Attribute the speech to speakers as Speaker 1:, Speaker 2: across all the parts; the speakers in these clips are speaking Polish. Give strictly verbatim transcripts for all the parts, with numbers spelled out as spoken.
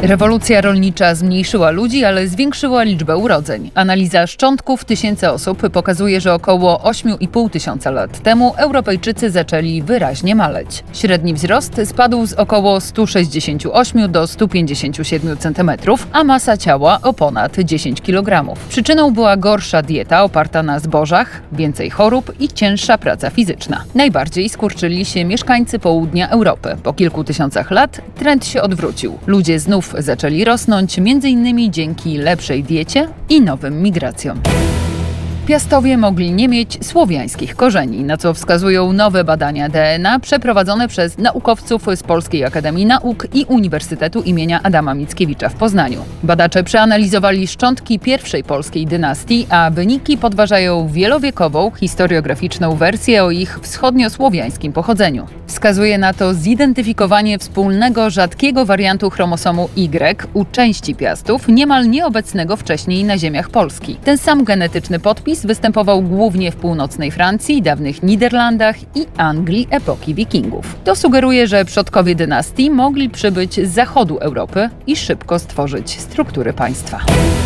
Speaker 1: Rewolucja rolnicza zmniejszyła ludzi, ale zwiększyła liczbę urodzeń. Analiza szczątków tysięcy osób pokazuje, że około osiem i pół tysiąca lat temu Europejczycy zaczęli wyraźnie maleć. Średni wzrost spadł z około sto sześćdziesiąt osiem do stu pięćdziesięciu siedmiu centymetrów, a masa ciała o ponad dziesięć kilogramów. Przyczyną była gorsza dieta oparta na zbożach, więcej chorób i cięższa praca fizyczna. Najbardziej skurczyli się mieszkańcy południa Europy. Po kilku tysiącach lat trend się odwrócił. Ludzie znów zaczęli rosnąć, między innymi dzięki lepszej diecie i nowym migracjom. Piastowie mogli nie mieć słowiańskich korzeni, na co wskazują nowe badania D N A przeprowadzone przez naukowców z Polskiej Akademii Nauk i Uniwersytetu imienia Adama Mickiewicza w Poznaniu. Badacze przeanalizowali szczątki pierwszej polskiej dynastii, a wyniki podważają wielowiekową, historiograficzną wersję o ich wschodniosłowiańskim pochodzeniu. Wskazuje na to zidentyfikowanie wspólnego, rzadkiego wariantu chromosomu Y u części Piastów, niemal nieobecnego wcześniej na ziemiach Polski. Ten sam genetyczny podpis występował głównie w północnej Francji, dawnych Niderlandach i Anglii epoki Wikingów. To sugeruje, że przodkowie dynastii mogli przybyć z zachodu Europy i szybko stworzyć struktury państwa.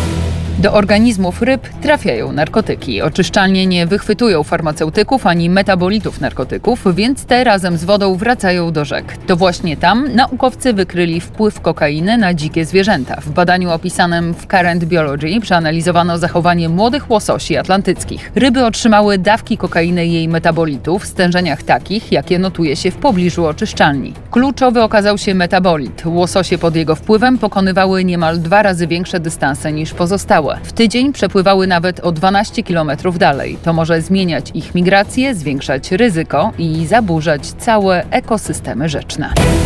Speaker 1: Do organizmów ryb trafiają narkotyki. Oczyszczalnie nie wychwytują farmaceutyków ani metabolitów narkotyków, więc te razem z wodą wracają do rzek. To właśnie tam naukowcy wykryli wpływ kokainy na dzikie zwierzęta. W badaniu opisanym w Current Biology przeanalizowano zachowanie młodych łososi atlantyckich. Ryby otrzymały dawki kokainy i jej metabolitów w stężeniach takich, jakie notuje się w pobliżu oczyszczalni. Kluczowy okazał się metabolit. Łososie pod jego wpływem pokonywały niemal dwa razy większe dystanse niż pozostałe. W tydzień przepływały nawet o dwanaście kilometrów dalej. To może zmieniać ich migrację, zwiększać ryzyko i zaburzać całe ekosystemy rzeczne.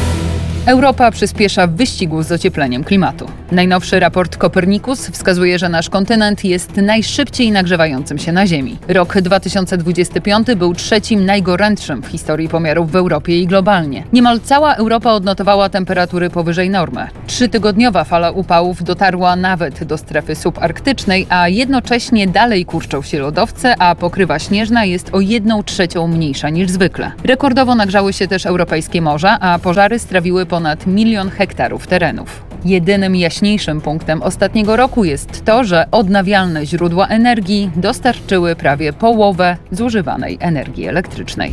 Speaker 1: Europa przyspiesza w wyścigu z ociepleniem klimatu. Najnowszy raport Copernicus wskazuje, że nasz kontynent jest najszybciej nagrzewającym się na Ziemi. Rok dwa tysiące dwudziesty piąty był trzecim najgorętszym w historii pomiarów w Europie i globalnie. Niemal cała Europa odnotowała temperatury powyżej normy. Trzytygodniowa fala upałów dotarła nawet do strefy subarktycznej, a jednocześnie dalej kurczą się lodowce, a pokrywa śnieżna jest o jedną trzecią mniejsza niż zwykle. Rekordowo nagrzały się też europejskie morza, a pożary strawiły ponad milion hektarów terenów. Jedynym jaśniejszym punktem ostatniego roku jest to, że odnawialne źródła energii dostarczyły prawie połowę zużywanej energii elektrycznej.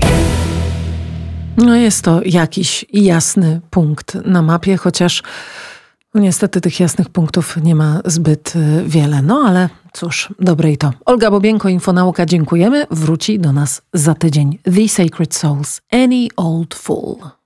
Speaker 2: No jest to jakiś jasny punkt na mapie, chociaż no niestety tych jasnych punktów nie ma zbyt wiele. No ale cóż, dobre i to. Olga Bobienko, Infonauka, dziękujemy. Wróci do nas za tydzień. The Sacred Souls, Any Old Fool.